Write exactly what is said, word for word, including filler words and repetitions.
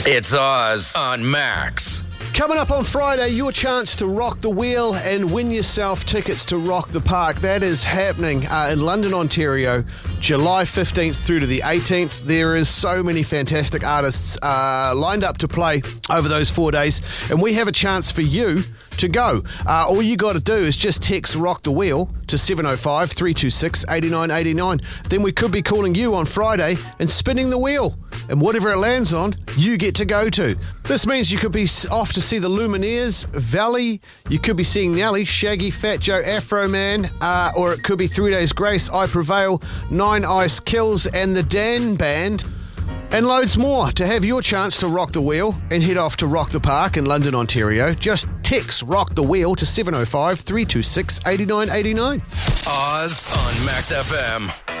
It's Oz on Max. Coming up on Friday, your chance to rock the wheel and win yourself tickets to Rock the Park. That is happening uh, in London, Ontario, July fifteenth through to the eighteenth. There is so many fantastic artists uh, lined up to play over those four days, and we have a chance for you to go. Uh, all you got to do is just text Rock the Wheel to seven oh five, three two six, eight nine eight nine. Then we could be calling you on Friday and spinning the wheel. And whatever it lands on, you get to go to. This means you could be off to see the Lumineers, Valley, you could be seeing Nelly, Shaggy, Fat Joe, Afro Man, uh, or it could be Three Days Grace, I Prevail, Nine Ice Kills, and the Dan Band, and loads more. To have your chance to rock the wheel and head off to Rock the Park in London, Ontario, just text Rock the Wheel to seven oh five, three two six, eight nine eight nine. Oz on Max F M.